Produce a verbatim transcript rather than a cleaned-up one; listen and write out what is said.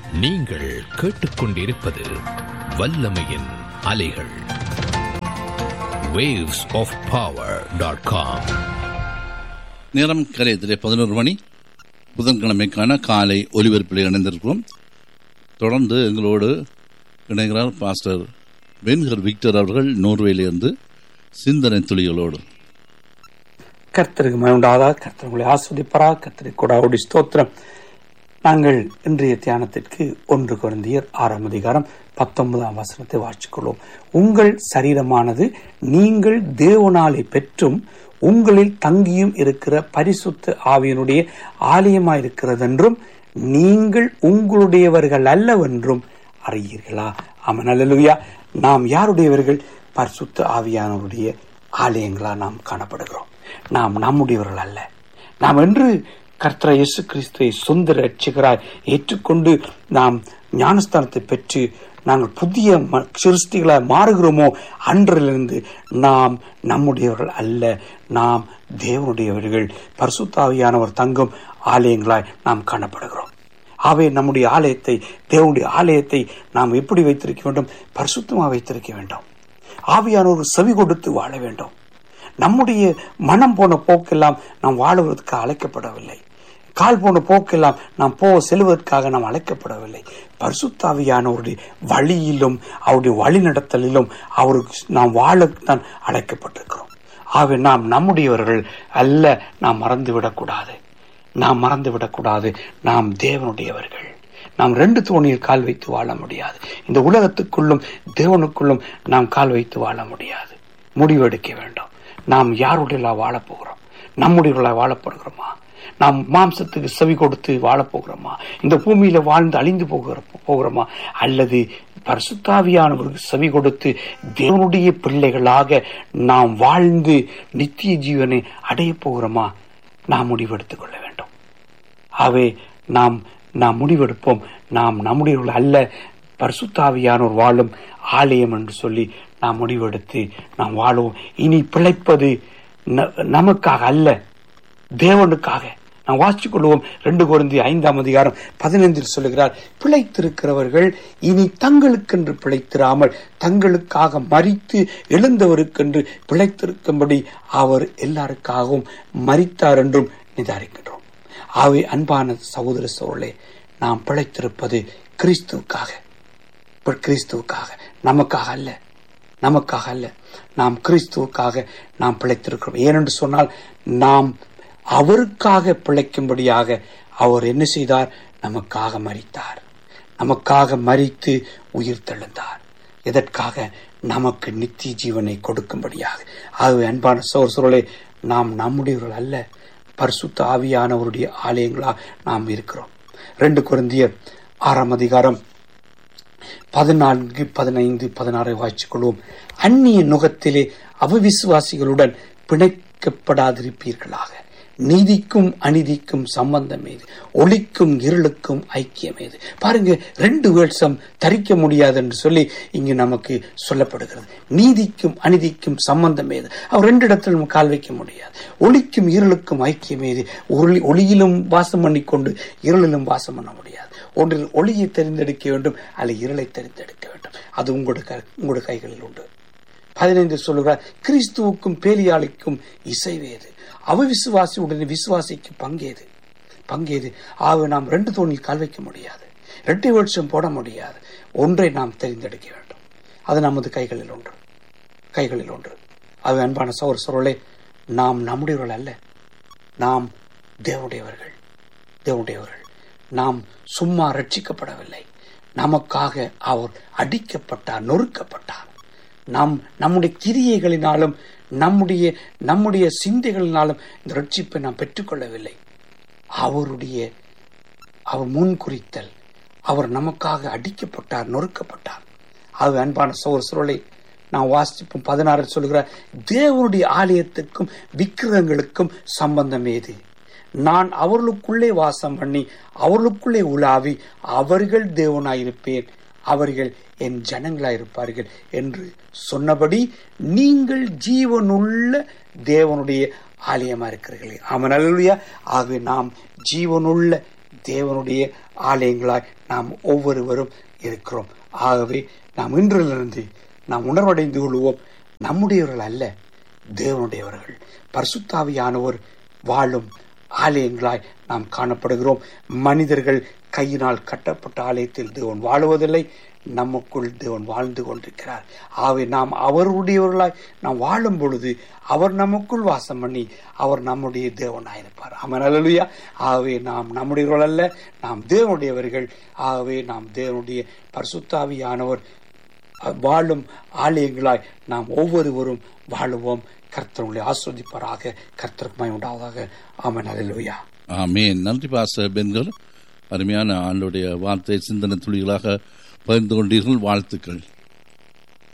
நீங்கள் கேட்டுக்கொண்டிருப்பது வல்லமையின் அலைகள். waves of power dot com. நேரம் கரையத்திலே பதினோரு மணி புதன்கிழமைக்கான காலை ஒலிபரப்பில் இணைந்திருக்கிறோம். தொடர்ந்து எங்களோடு இணைகிறார் பாஸ்டர் வென்கர் விக்டர் அவர்கள் நோர்வேலிருந்து சிந்தனை துளிகளோடு. கர்த்தருக்கு மகிமையுண்டாவதாக. கர்த்தர் உங்களை ஆஸ்வதிப்பாராக. கர்த்தருக்கு கொடாவுடி ஸ்தோத்திரம். நாங்கள் இன்றைய தியானத்திற்கு ஒன்று கொரிந்தியர் ஆறாம் அதிகாரம் பத்தொன்பதாம் வசனத்தை வாசிக்கொள்வோம். உங்கள் சரீரமானது நீங்கள் தேவனாலே பெற்றும் உங்களில் தங்கியும் இருக்கிற பரிசுத்த ஆவியினுடைய ஆலயமாயிருக்கிறது என்றும் நீங்கள் உங்களுடையவர்கள் அல்லவென்றும் அறியீர்களா? ஆமென், அல்லேலூயா. நாம் யாருடையவர்கள்? பரிசுத்த ஆவியானவருடைய ஆலயங்களா நாம் காணப்படுகிறோம். நாம் நம்முடையவர்கள் அல்ல. நாம் என்று கர்த்தர் இயேசு கிறிஸ்துவை சொந்த ரட்சகராய் ஏற்றுக்கொண்டு நாம் ஞானஸ்தானத்தை பெற்று நாங்கள் புதிய சிருஷ்டிகளாய் மாறுகிறோமோ அன்றிலிருந்து நாம் நம்முடையவர்கள் அல்ல, நாம் தேவனுடையவர்கள். பரிசுத்த ஆவியானவர் தங்கும் ஆலயங்களாய் நாம் காணப்படுகிறோம். ஆகவே நம்முடைய ஆலயத்தை, தேவனுடைய ஆலயத்தை நாம் எப்படி வைத்திருக்க வேண்டும்? பரிசுத்தமாக வைத்திருக்க வேண்டும். ஆவியானவர் செவி கொடுத்து வாழ வேண்டும். நம்முடைய மனம் போன போக்கெல்லாம் நாம் வாழுவதற்கு அழைக்கப்படவில்லை. கால் போன போக்கெல்லாம் நாம் போ செல்வதற்காக நாம் அழைக்கப்படவில்லை. பரிசுத்த ஆவியானவருடைய வழியிலும் அவருடைய வழி நடத்தலிலும் அவருக்கு நாம் வாழத்தான் அழைக்கப்பட்டிருக்கிறோம். ஆகவே நாம் நம்முடையவர்கள் அல்ல. நாம் மறந்துவிடக்கூடாது. நாம் மறந்துவிடக்கூடாது. நாம் தேவனுடையவர்கள். நாம் ரெண்டு தோணியில் கால் வைத்து வாழ முடியாது. இந்த உலகத்துக்குள்ளும் தேவனுக்குள்ளும் நாம் கால் வைத்து வாழ முடியாது. முடிவெடுக்க வேண்டும். நாம் யாருடைய வாழப் போகிறோம்? நம்முடைய வாழப்படுகிறோமா? நாம் மாம்சத்துக்கு செவி கொடுத்து வாழப் போகிறோமா? இந்த பூமியில வாழ்ந்து அழிந்து போகிற போகிறோமா? அல்லது பரிசுத்த ஆவியானவருக்கு செவி கொடுத்து தேவனுடைய பிள்ளைகளாக நாம் வாழ்ந்து நித்திய ஜீவனை அடைய போகிறோமா? நாம் முடிவெடுத்துக் கொள்ள வேண்டும். ஆகவே நாம் நாம் முடிவெடுப்போம். நாம் நம்முடையவர்கள் அல்ல, பரிசுத்த ஆவியானவர் வாழும் ஆலயம் என்று சொல்லி நாம் முடிவெடுத்து நாம் வாழுவோம். இனி பிழைப்பது நமக்காக அல்ல, தேவனுக்காக. நாம் வாசித்துக் கொள்வோம். ரெண்டு கொரிந்தியர் ஐந்தாம் அதிகாரம் பதினைந்தில் சொல்லுகிறார், பிழைத்திருக்கிறவர்கள் இனி தங்களுக்கென்று பிழைத்திராமல் தங்களுக்காக மரித்து எழுந்தவருக்கென்று பிழைத்திருக்கும்படி அவர் எல்லாருக்காகவும் மரித்தார் என்றும் நிதானிக்கின்றோம். ஆகவே அன்பான சகோதர சகோதரர்களே, நாம் பிழைத்திருப்பது கிறிஸ்துவுக்காக, கிறிஸ்துவுக்காக, நமக்காக அல்ல, நமக்காக அல்ல. நாம் கிறிஸ்துவுக்காக நாம் பிழைத்திருக்கிறோம். ஏனென்று சொன்னால் நாம் அவருக்காக பிழைக்கும்படியாக அவர் என்ன செய்தார்? நமக்காக மரித்தார். நமக்காக மரித்து உயிர் தெழுந்தார். எதற்காக? நமக்கு நித்திய ஜீவனை கொடுக்கும்படியாக. ஆகவே அன்பான சகோதர சகோதரர்களே, நாம் நம்முடையவர்கள் அல்ல, பரிசுத்த ஆவியானவருடைய ஆலயங்களா நாம் இருக்கிறோம். ரெண்டு கொரிந்தியர் ஆறாம் அதிகாரம் பதினான்கு பதினைந்து பதினாறை வாய்ச்சிக் கொள்வோம். அந்நிய நுகத்திலே அவிசுவாசிகளுடன் பிணைக்கப்படாதிருப்பீர்களாக. நீதிக்கும் அநீதிக்கும் சம்பந்தம் ஏது? ஒளிக்கும் இருளுக்கும் ஐக்கியம் ஏது? பாருங்க, ரெண்டு வேர்ட்ஸம் தரிக்க முடியாது என்று சொல்லி இங்கு நமக்கு சொல்லப்படுகிறது. நீதிக்கும் அநீதிக்கும் சம்பந்தம் ஏது? அவர் ரெண்டு இடத்துல நம்ம கால் வைக்க முடியாது. ஒளிக்கும் இருளுக்கும் ஐக்கியம் ஏது? ஒளி ஒளியிலும் வாசம் பண்ணிக்கொண்டு இருளிலும் வாசம் பண்ண முடியாது. ஒன்றில் ஒளியை தெரிந்தெடுக்க வேண்டும், அல்ல இருளை தெரிந்தெடுக்க வேண்டும். அது உங்களுடைய உங்களுடைய கைகளில் உண்டு. பதினைந்து சொல்லுகிறார், கிறிஸ்துவுக்கும் பேலியாளிக்கும் இசைவேது? அவிசுவாசி உடனே விசுவாசிக்கு பங்கேது பங்கேது ஆக நாம் ரெண்டு தோணில் கால் வைக்க முடியாது. இரட்டை வருஷம் போட முடியாது. ஒன்றை நாம் தெரிந்தெடுக்க வேண்டும். அது நமது கைகளில் ஒன்று, கைகளில் ஒன்று. அது அன்பான சகோதர சகோதரர்களே, நாம் நம்முடையவர்கள் அல்ல, நாம் தேவனுடையவர்கள், தேவனுடையவர்கள். நாம் சும்மா ரட்சிக்கப்படவில்லை. நமக்காக அவர் அடிக்கப்பட்டார், நொறுக்கப்பட்டார். நாம் நம்முடைய கிரியைகளினாலும் நம்முடைய நம்முடைய சிந்தைகளினாலும் இந்த ரட்சிப்பை நாம் பெற்றுக்கொள்ளவில்லை. அவருடைய அவர் முன்குறித்தல், அவர் நமக்காக அடிக்கப்பட்டார், நொறுக்கப்பட்டார். அது அன்பான சகோதர சகோதரர்களே, நான் வாசிப்போம். பதினாறு சொல்கிறார், தேவனுடைய ஆலயத்துக்கும் விக்கிரகங்களுக்கும் சம்பந்தம் ஏது? நான் அவர்களுக்குள்ளே வாசம் பண்ணி அவர்களுக்குள்ளே உலாவி அவர்கள் தேவனாயிருப்பேன், அவர்கள் என் ஜனங்களாயிருப்பார்கள் என்று சொன்னபடி நீங்கள் ஜீவனுள்ள தேவனுடைய ஆலயமா இருக்கிறீர்களே. ஆமென், அல்லேலூயா. ஆகவே நாம் ஜீவனுள்ள தேவனுடைய ஆலயங்களாய் நாம் ஒவ்வொருவரும் இருக்கிறோம். ஆகவே நாம் இன்றிலிருந்து நாம் உணர்வடைந்து கொள்வோம், நம்முடையவர்கள் அல்ல, தேவனுடையவர்கள். பரிசுத்தாவியானவர் வாழும் ஆலயங்களாய் நாம் காணப்படுகிறோம். மனிதர்கள் கையினால் கட்டப்பட்ட ஆலயத்தில் தேவன் வாழுவதில்லை, நமக்குள் தேவன் வாழ்ந்து கொண்டிருக்கிறார். ஆகவே நாம் அவருடையவர்களாய் நாம் வாழும் பொழுது அவர் நமக்குள் வாசம் பண்ணி அவர் நம்முடைய தேவனாயிருப்பார். ஆமென், அல்லேலூயா. ஆகவே நாம் நம்முடையவர்கள் அல்ல, நாம் தேவனுடையவர்கள். ஆகவே நாம் தேவனுடைய பரிசுத்தாவியானவர் வாழும் ஆலயங்களாய் நாம் ஒவ்வொருவரும் வாழுவோம். கர்த்தர்களை ஆஸ்வதிப்பாராக. கர்த்தருக்கு மகிமை உண்டாவதாக. ஆமென், அல்லேலூயா. ஆமென். நன்றி பாஸ்டர் பென்கர். அருமையான ஆண்டுடைய வார்த்தை சிந்தனை துளிகளாக பகிர்ந்து கொண்டீர்கள். வாழ்த்துக்கள்.